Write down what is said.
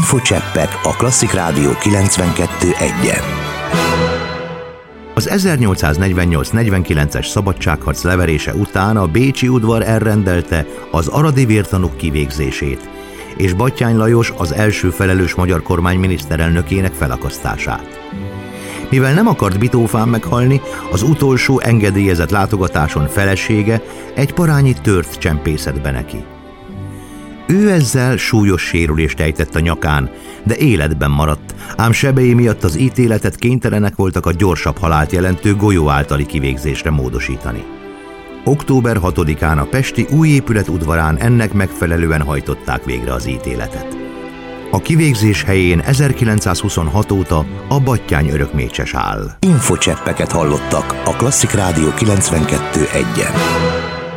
Infocseppek a Klasszik Rádió 92.1-en. Az 1848-49-es szabadságharc leverése után a bécsi udvar elrendelte az aradi vértanúk kivégzését, és Batthyány Lajos az első felelős magyar kormány miniszterelnökének felakasztását. Mivel nem akart Bitófán meghalni, az utolsó engedélyezett látogatáson felesége egy parányi tört csempészett be neki. Ő ezzel súlyos sérülést ejtett a nyakán, de életben maradt, ám sebei miatt az ítéletet kénytelenek voltak a gyorsabb halált jelentő golyó általi kivégzésre módosítani. Október 6-án a pesti új épület udvarán ennek megfelelően hajtották végre az ítéletet. A kivégzés helyén 1926 óta a Batthyány örökmécses áll. Infocseppeket hallottak a Klasszik Rádió 92.1-en.